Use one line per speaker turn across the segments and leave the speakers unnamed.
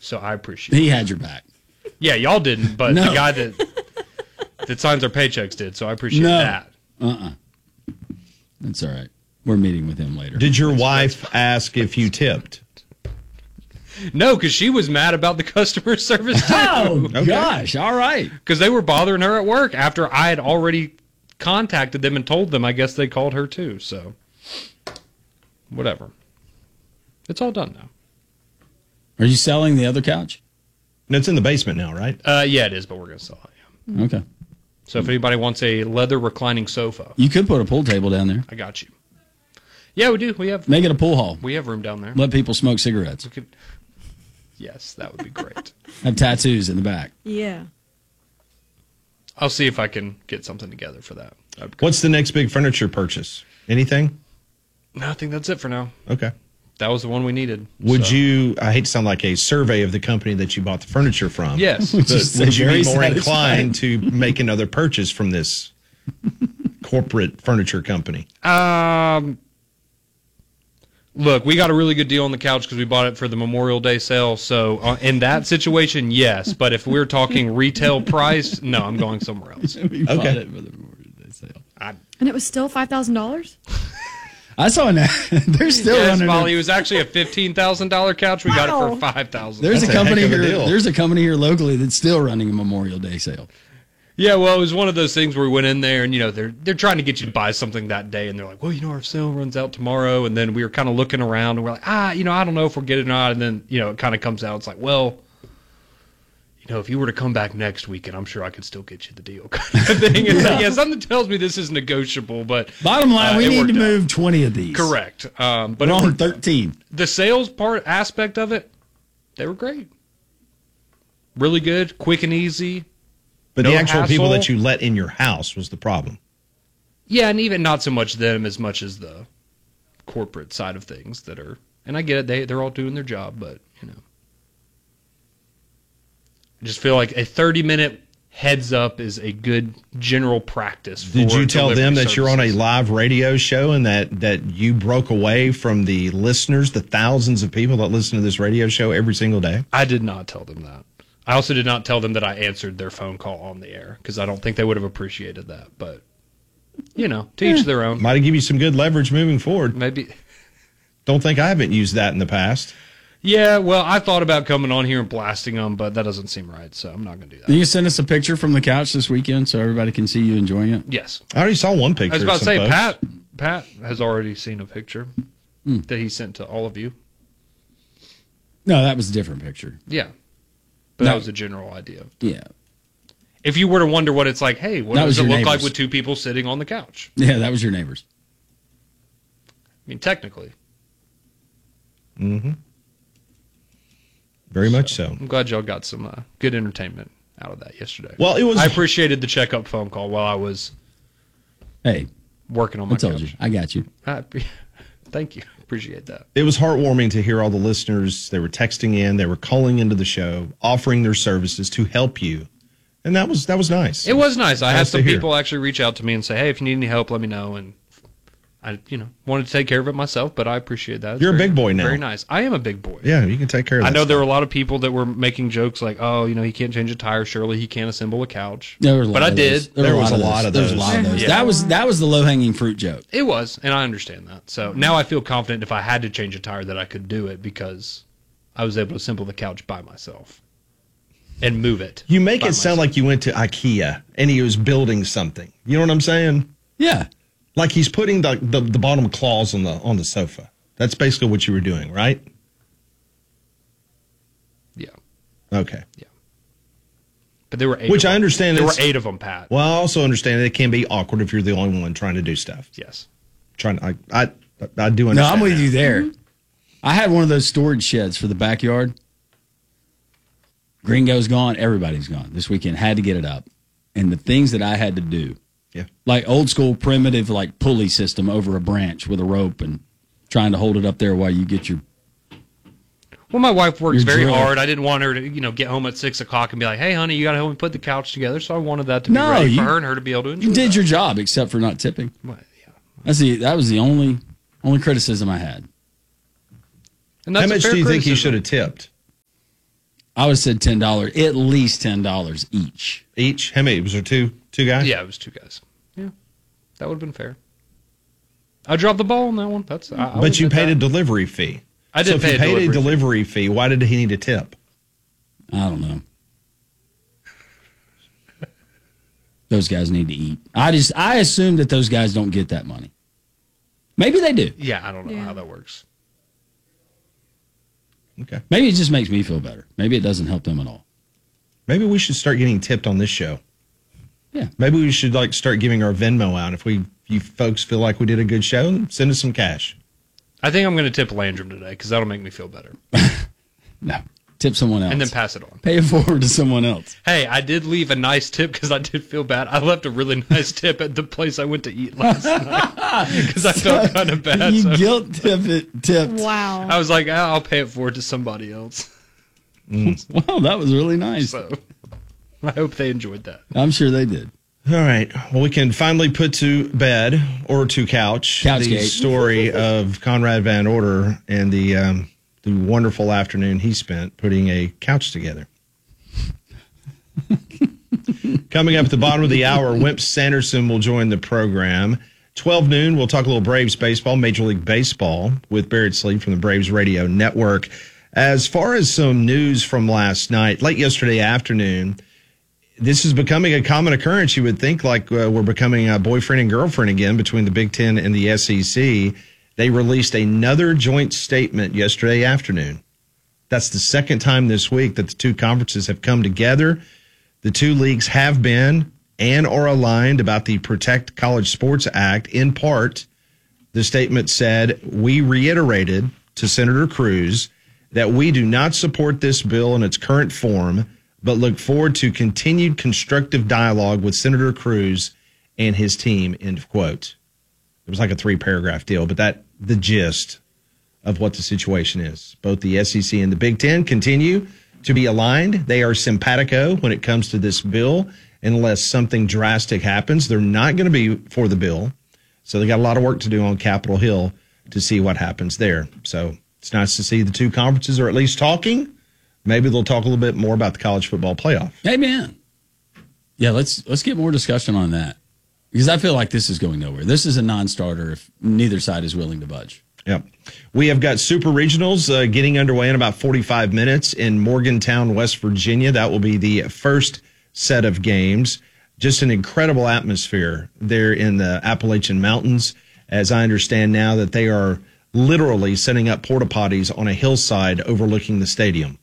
So I appreciate
He
it.
had your back.
Yeah, y'all didn't, but
No.
the guy that signs our paychecks did, so I appreciate that.
That's all right. We're meeting with him later.
Did your wife ask if you tipped?
No, because she was mad about the customer service too.
Oh, gosh. All right.
Because they were bothering her at work after I had already contacted them and told them. I guess they called her too, so whatever. It's all done now.
Are you selling the other couch?
No, it's in the basement now, right?
Yeah, it is, but we're going to sell it. Yeah.
Okay.
So if anybody wants a leather reclining sofa,
You could put a pool table down there.
I got you. Yeah, we do. We have
Make it a pool hall.
we have room down there.
Let people smoke cigarettes.
We could, yes, that would be great.
Have tattoos in the back.
Yeah.
I'll see if I can get something together for that. That'd be great.
What's the next big furniture purchase? Anything?
No, I think that's it for now.
Okay.
That was the one we needed.
Would
so.
you, I hate to sound like a survey of the company that you bought the furniture from.
Yes.
But would you
very
be more
satisfying.
inclined to make another purchase from this corporate furniture company?
Look, we got a really good deal on the couch because we bought it for the Memorial Day sale. So in that situation, yes. But if we're talking retail price, no, I'm going somewhere else.
We bought
Okay.
it for the Memorial Day sale.
And it was still $5,000?
I saw an They're still
Yes,
running.
Molly, it was actually a $15,000 couch. We got it for $5,000.
There's
That's
a
a
company
heck of a
here.
deal.
There's a company here locally that's still running a Memorial Day sale.
Yeah, well, it was one of those things where we went in there and, they're trying to get you to buy something that day. And they're like, well, our sale runs out tomorrow. And then we were kind of looking around and we're like, I don't know if we'll get it or not. And then, it kind of comes out. It's like, well, if you were to come back next weekend, I'm sure I could still get you the deal kind of thing. And something tells me this is negotiable. But
Bottom line, we
it
need to
worked out.
move 20 of these.
Correct. But
We're
it
on
worked out.
13.
The sales aspect of it, they were great. Really good, quick and easy.
But
No
the actual people
hassle.
that you let in your house was the problem.
Yeah, and even not so much them as much as the corporate side of things that are. And I get it, they're all doing their job, but I just feel like a 30-minute heads up is a good general practice.
Did
for
you tell them
delivery
that you're on a
services.
live radio show and that you broke away from the listeners, the thousands of people that listen to this radio show every single day?
I did not tell them that. I also did not tell them that I answered their phone call on the air because I don't think they would have appreciated that. But, to each their own.
Might give you some good leverage moving forward.
Maybe.
Don't think I haven't used that in the past.
Yeah, well, I thought about coming on here and blasting them, but that doesn't seem right, so I'm not going to do that.
You can send us a picture from the couch this weekend so everybody can see you enjoying it.
Yes.
I already saw one picture.
I was about
of
to
some
say,
folks.
Pat has already seen a picture that he sent to all of you.
No, that was a different picture.
Yeah. But
No.
that was a general idea.
Yeah.
If you were to wonder what it's like, hey, what
That was
does it
your
look like
neighbors.
with two people sitting on the couch?
Yeah, that was your neighbors.
I mean, technically.
Mm-hmm. Very much so.
I'm glad y'all got some good entertainment out of that yesterday.
Well, it was.
I appreciated the checkup phone call while I was
Hey,
working on my
I told
couch.
you. I got you.
Thank you. Appreciate that.
It was heartwarming to hear all the listeners. They were texting in, they were calling into the show, offering their services to help you, and that was nice.
It was nice. I had
Nice to
some
hear.
people actually reach out to me and say, hey, if you need any help, let me know. And I, wanted to take care of it myself, but I appreciate that. It's
You're a
very-
big boy now.
Very nice. I am a big boy.
Yeah, you can take care of.
I
that
know there
stuff.
were a lot of people that were making jokes like, oh, he can't change a tire. Surely he can't assemble a couch.
There was a lot
But I
of
did.
those.
There was a lot of
There was a
those.
lot of those.
Yeah.
That was the low hanging fruit joke.
It was, and I understand that. So now I feel confident if I had to change a tire that I could do it because I was able to assemble the couch by myself and move it.
You make
by
it sound
myself.
like you went to IKEA and he was building something. You know what I'm saying?
Yeah.
Like he's putting the bottom claws on the sofa. That's basically what you were doing, right?
Yeah.
Okay.
But there were eight.
Which
of
I
them.
understand
There were
it's-
8 of them, Pat.
Well, I also understand that it can be awkward if you're the only one trying to do stuff.
Yes.
I do understand.
No, I'm with
that.
you there. I had one of those storage sheds for the backyard. Gringo's gone. Everybody's gone. This weekend had to get it up. And the things that I had to do,
Yeah.
like old school primitive, like pulley system over a branch with a rope and trying to hold it up there while you get your.
Well, my wife works
Your
very
drill.
hard. I didn't want her to, get home at 6 o'clock and be like, "Hey, honey, you got to help me put the couch together." So I wanted that to be
No,
ready
you-
for her and her to be able to enjoy.
You did
that.
your job, except for not tipping.
Well, yeah.
That was the only criticism I had.
And that's
How
a
much
fair
do you think he
criticism.
should have tipped?
I would have said $10, at least $10 each.
Each? How many? Was there two guys?
Yeah, it was 2 guys. Yeah, that would have been fair. I dropped the ball on that one.
But you paid a delivery fee.
I did
so
pay
if you
a
paid
delivery
a delivery fee, why did he need a tip?
I don't know. Those guys need to eat. I assume that those guys don't get that money. Maybe they do.
Yeah, I don't know
Yeah.
how that works.
Okay.
Maybe it just makes me feel better. Maybe it doesn't help them at all.
Maybe we should start getting tipped on this show.
Yeah.
Maybe we should start giving our Venmo out. If you folks feel like we did a good show, send us some cash.
I think I'm going to tip Landrum today because that'll make me feel better.
No. Tip someone else.
And then pass it on.
Pay it forward to someone else.
Hey, I did leave a nice tip because I did feel bad. I left a really nice tip at the place I went to eat last night because I felt kind of bad.
You
So
guilt tipped.
Wow.
I was like, I'll pay it forward to somebody else.
Wow, that was really nice.
So I hope they enjoyed that.
I'm sure they did.
All right. Well, we can finally put to bed or to couch the
Couchgate.
story of Conrad Van Order and the wonderful afternoon he spent putting a couch together. Coming up at the bottom of the hour, Wimp Sanderson will join the program. 12 noon, we'll talk a little Braves baseball, Major League Baseball, with Barrett Sleep from the Braves Radio Network. As far as some news from last night, late yesterday afternoon, this is becoming a common occurrence. You would think like we're becoming a boyfriend and girlfriend again between the Big Ten and the SEC. They released another joint statement yesterday afternoon. That's the second time this week that the two conferences have come together. The two leagues have been and are aligned about the Protect College Sports Act. In part, the statement said, we reiterated to Senator Cruz that we do not support this bill in its current form, but look forward to continued constructive dialogue with Senator Cruz and his team, end quote. It was like a 3-paragraph deal, but the gist of what the situation is. Both the SEC and the Big Ten continue to be aligned. They are simpatico when it comes to this bill. Unless something drastic happens, they're not going to be for the bill. So they got a lot of work to do on Capitol Hill to see what happens there. So it's nice to see the two conferences are at least talking. Maybe they'll talk a little bit more about the college football playoff.
Amen. Yeah, let's get more discussion on that. Because I feel like this is going nowhere. This is a non-starter if neither side is willing to budge.
Yep. We have got Super Regionals getting underway in about 45 minutes in Morgantown, West Virginia. That will be the first set of games. Just an incredible atmosphere there in the Appalachian Mountains. As I understand now that they are literally setting up porta potties on a hillside overlooking the stadium.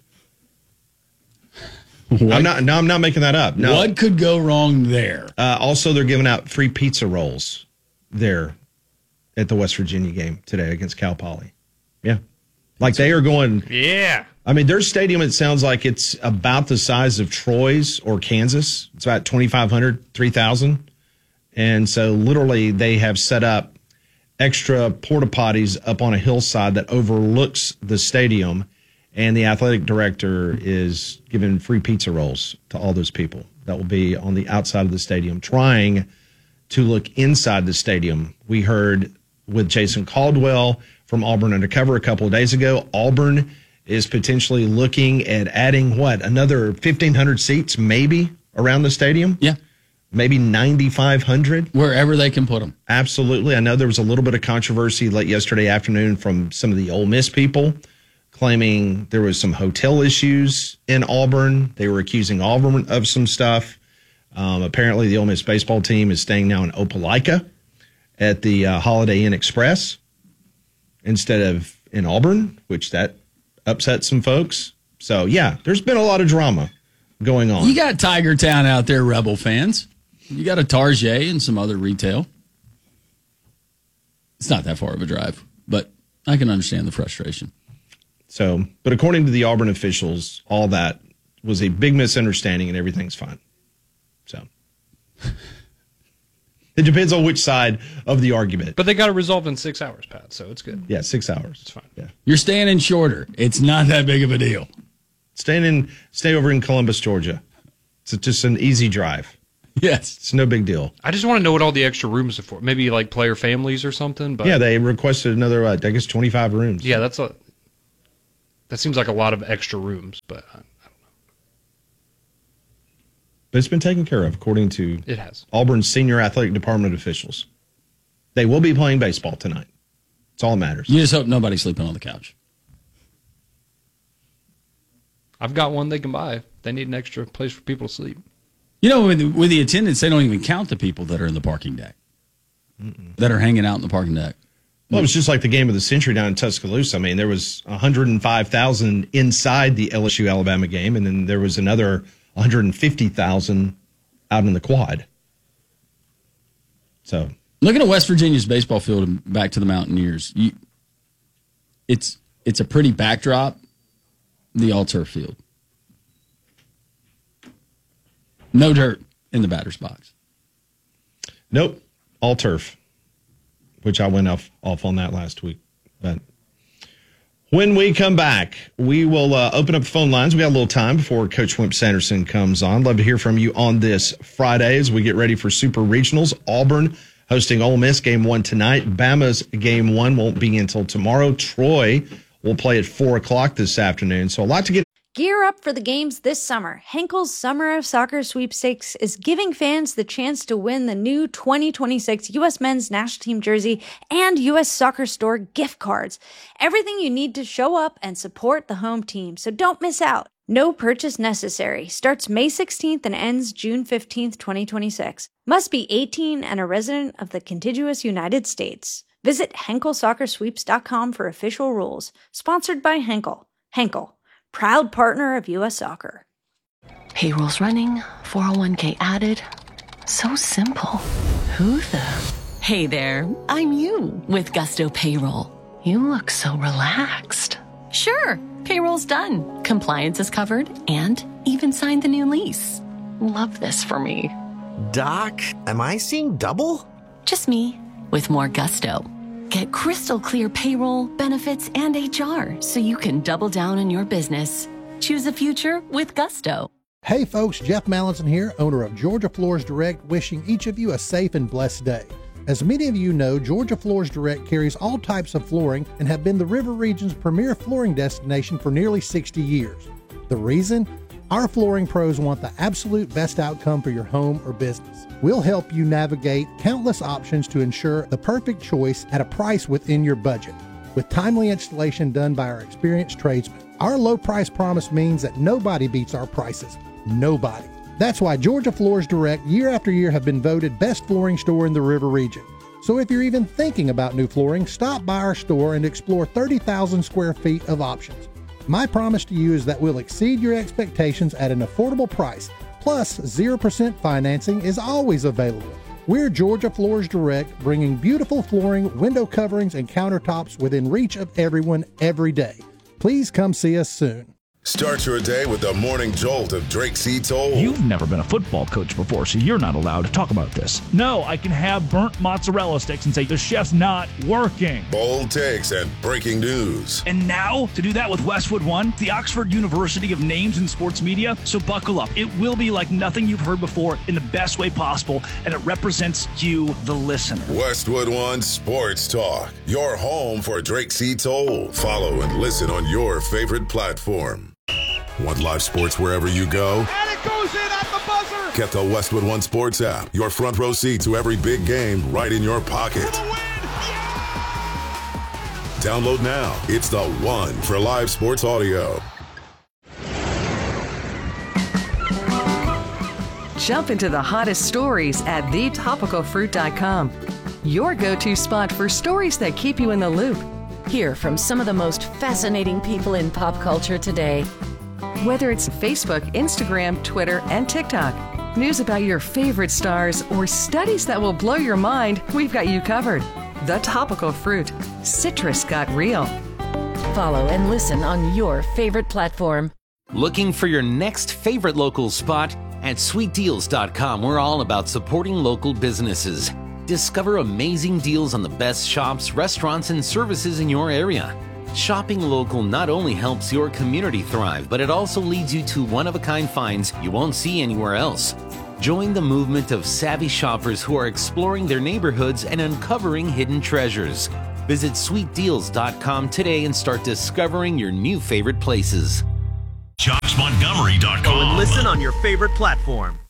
I'm not making that up. No.
What could go wrong there?
Also, they're giving out free pizza rolls there at the West Virginia game today against Cal Poly. Yeah. Like they are going.
Yeah.
I mean, their stadium, it sounds like it's about the size of Troy's or Kansas. It's about 2,500, 3,000. And so literally they have set up extra porta potties up on a hillside that overlooks the stadium. And the athletic director is giving free pizza rolls to all those people that will be on the outside of the stadium, trying to look inside the stadium. We heard with Jason Caldwell from Auburn Undercover a couple of days ago, Auburn is potentially looking at adding, another 1,500 seats maybe around the stadium?
Yeah.
Maybe 9,500?
Wherever they can put them.
Absolutely. I know there was a little bit of controversy late yesterday afternoon from some of the Ole Miss people, claiming there was some hotel issues in Auburn. They were accusing Auburn of some stuff. Apparently, the Ole Miss baseball team is staying now in Opelika at the Holiday Inn Express instead of in Auburn, which that upset some folks. So, yeah, there's been a lot of drama going on.
You got Tiger Town out there, Rebel fans. You got a Target and some other retail. It's not that far of a drive, but I can understand the frustration.
So, but according to the Auburn officials, all that was a big misunderstanding and everything's fine. So, it depends on which side of the argument.
But they got it resolved in 6 hours, Pat, so it's good.
Yeah, 6 hours.
It's fine.
Yeah.
You're staying in shorter. It's not that big of a deal.
Stay over in Columbus, Georgia. It's just an easy drive.
Yes.
It's no big deal.
I just want to know what all the extra rooms are for. Maybe like player families or something. But
Yeah, they requested another, I guess, 25 rooms.
yeah, that seems like a lot of extra rooms, but I don't know.
But it's been taken care of, according to
It has.
Auburn's senior athletic department officials. They will be playing baseball tonight. It's all that matters.
You just hope nobody's sleeping on the couch.
I've got one they can buy. They need an extra place for people to sleep.
You know, with the attendance, they don't even count the people that are in the parking deck, that are hanging out in the parking deck.
Well, it was just like the game of the century down in Tuscaloosa. I mean, there was 105,000 inside the LSU-Alabama game, and then there was another 150,000 out in the quad. So,
looking at West Virginia's baseball field and back to the Mountaineers, it's a pretty backdrop, the all-turf field. No dirt in the batter's box.
nope, all turf, which I went off on that last week. But when we come back, we will open up the phone lines. We got a little time before Coach Wimp Sanderson comes on. Love to hear from you on this Friday as we get ready for Super Regionals. Auburn hosting Ole Miss game 1 tonight. Bama's game 1 won't be until tomorrow. Troy will play at 4 o'clock this afternoon. So a lot to get.
Gear up for the games this summer. Henkel's Summer of Soccer Sweepstakes is giving fans the chance to win the new 2026 U.S. Men's National Team jersey and U.S. Soccer Store gift cards. Everything you need to show up and support the home team, so don't miss out. No purchase necessary. Starts May 16th and ends June 15th, 2026. Must be 18 and a resident of the contiguous United States. Visit HenkelSoccerSweeps.com for official rules. Sponsored by Henkel. Henkel, proud partner of U.S. Soccer.
Payroll's running, 401k added. So simple. Who the? Hey there, I'm you with Gusto Payroll. You look so relaxed. Sure, payroll's done. Compliance is covered and even signed the new lease. Love this for me.
Doc, am I seeing double?
Just me with more gusto. Get crystal clear payroll, benefits, and HR so you can double down on your business. Choose a future with gusto.
Hey folks, Jeff Mallinson here, owner of Georgia Floors Direct, wishing each of you a safe and blessed day. As many of you know, Georgia Floors Direct carries all types of flooring and have been the River Region's premier flooring destination for nearly 60 years. The reason? Our flooring pros want the absolute best outcome for your home or business. We'll help you navigate countless options to ensure the perfect choice at a price within your budget, with timely installation done by our experienced tradesmen. Our low price promise means that nobody beats our prices. Nobody. That's why Georgia Floors Direct year after year have been voted best flooring store in the River Region. So if you're even thinking about new flooring, stop by our store and explore 30,000 square feet of options. My promise to you is that we'll exceed your expectations at an affordable price, plus 0% financing is always available. We're Georgia Floors Direct, bringing beautiful flooring, window coverings, and countertops within reach of everyone every day. Please come see us soon.
Start your day with the morning jolt of Drake C. Toll.
You've never been a football coach before, so you're not allowed to talk about this. No, I can have burnt mozzarella sticks and say the chef's not working.
Bold takes and breaking news.
And now, to do that with Westwood One, the Oxford University of Names in Sports Media, so buckle up. It will be like nothing you've heard before in the best way possible, and it represents you, the listener.
Westwood One Sports Talk, your home for Drake C. Toll. Follow and listen on your favorite platform. Want live sports wherever you go?
And it goes in at the buzzer!
Get the Westwood One Sports app. Your front row seat to every big game right in your pocket.
For the win! Yeah!
Download now. It's the one for live sports audio.
Jump into the hottest stories at thetopicalfruit.com. Your go-to spot for stories that keep you in the loop.
Hear from some of the most fascinating people in pop culture today.
Whether it's Facebook, Instagram, Twitter, and TikTok, news about your favorite stars, or studies that will blow your mind, we've got you covered. The Topical Fruit. Citrus got real.
Follow and listen on your favorite platform.
Looking for your next favorite local spot? At sweetdeals.com, we're all about supporting local businesses. Discover amazing deals on the best shops, restaurants, and services in your area. Shopping local not only helps your community thrive, but it also leads you to one-of-a-kind finds you won't see anywhere else. Join the movement of savvy shoppers who are exploring their neighborhoods and uncovering hidden treasures. Visit sweetdeals.com today and start discovering your new favorite places.
JoshMontgomery.com.
Go and listen on your favorite platform.